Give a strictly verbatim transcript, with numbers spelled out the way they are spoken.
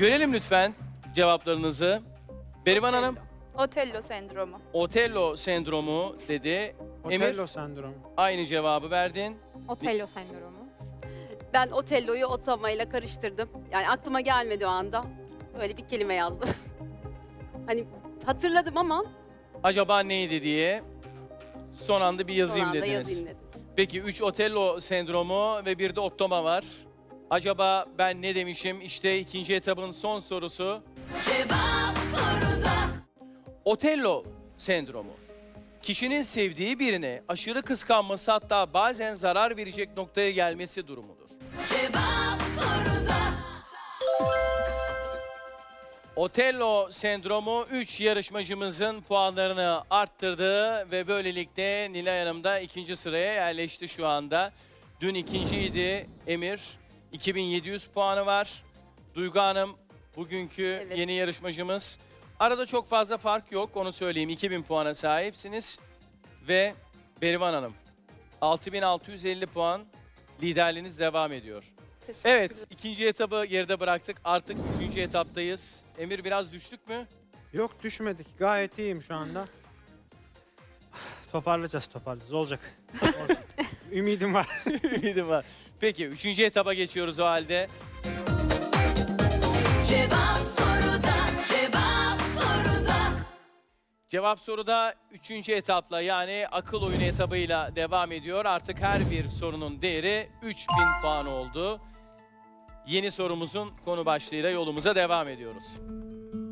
Görelim lütfen cevaplarınızı. Berivan Hanım, Otello sendromu. Otello sendromu dedi. Emir, Otello sendromu. aynı cevabı verdin. Otello sendromu. Ben Otello'yu Otama'yla karıştırdım. Yani aklıma gelmedi o anda. Öyle bir kelime yazdım. Hani hatırladım ama Acaba neydi diye son anda bir son yazayım anda dediniz. yazayım dedim. Peki üç Otello sendromu ve bir de Ottoma var. Acaba ben ne demişim? İşte ikinci etabın son sorusu. Cevap soruda. Otello sendromu. Kişinin sevdiği birine aşırı kıskanması, hatta bazen zarar verecek noktaya gelmesi durumudur. Cevap soruda. Otello sendromu üç yarışmacımızın puanlarını arttırdı ve böylelikle Nilay Hanım da ikinci sıraya yerleşti şu anda. Dün ikinciydi Emir. iki bin yedi yüz puanı var. Duygu Hanım bugünkü Evet. yeni yarışmacımız. Arada çok fazla fark yok, onu söyleyeyim. iki bin puana sahipsiniz. Ve Berivan Hanım altı bin altı yüz elli puan, liderliğiniz devam ediyor. Teşekkür Evet, ederim. ikinci etabı geride bıraktık. Artık üçüncü etaptayız. Emir, biraz düştük mü? Yok düşmedik. Gayet iyiyim şu anda. Toparlayacağız toparlayacağız. Olacak. Olacak. Ümidim var. Ümidim var. Peki, üçüncü etaba geçiyoruz o halde. Cevap soruda. Cevap soruda. Cevap soruda üçüncü etapla, yani akıl oyunu etabıyla devam ediyor. Artık her bir sorunun değeri üç bin puan oldu. Yeni sorumuzun konu başlığıyla yolumuza devam ediyoruz.